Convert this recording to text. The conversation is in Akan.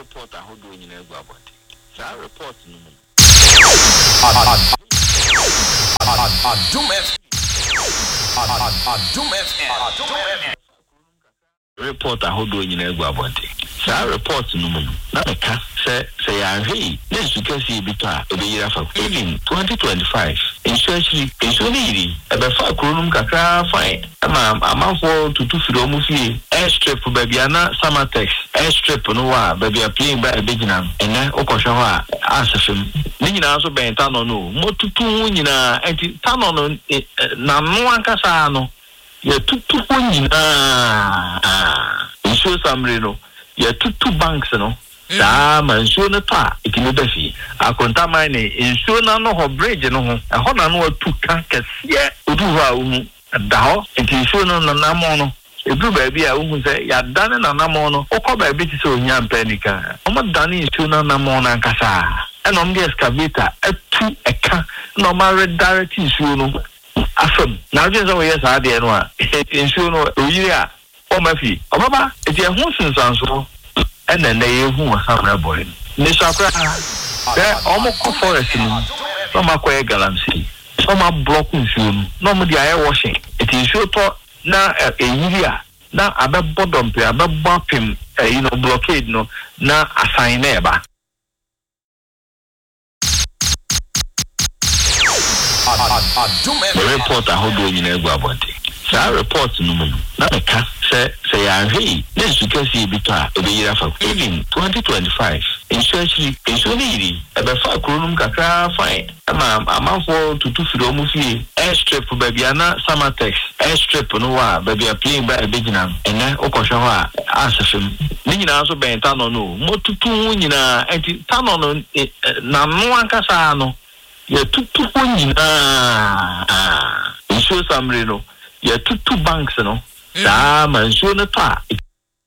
report ahodo nyina egu abonte saa report no mu report ahodo nyina egu abonte saa report no mu na meka say ya hwei na sukasi bi to a obeyira fa even 2025 insurance ebe fa kronum kakra fine ama amanfo tutu firi omu fie airstrip baby ana samatex airstrip no wa baby a plane ba ebegina ene okohwe ho a asefem ni nyina so benta no motutu nyina enti tano no na no ankasa no ya tutu nyina insurance amre no ya tutu banks no saa mansuo no pa itimi bafi akonta mine insuo na no ho bridge no ho ho na no atu kan kase odu ho a wu da ho insuo no na namo no edu ba bi a wu se ya dane na namo no okọ ba bi ti se onya mpanika omo dane insuo na namo na nkasa eno mde excavator atu eka no ma redirect insuo no afam na je so we yes ade no a insuo no oyire a o mafi obaba e je ho sinsanso and then they who was some boy. Nisakra, there almost forest in no macquarie galamsey. Some block soon, no more the air washing. It is sure to now a year. Now a bottom pay, a bop him, blockade no, now a sign neighbor. The report I hold you in a body. Sa report no mu na meka say ya hwei na sukasi bi to a obeyira fa even 2025 insurance ebe fa kronum kakra fine ama amanfo tutu firi omu fie airstrip baby ana samatex airstrip no wa baby a plane ba ebegina ene okohwe ho a asefem ni nyina so benta no motutu nyina enti tano no na no ankasa no ya tutu nyina insurance amre no ya tutu banks no saa mansuo no pa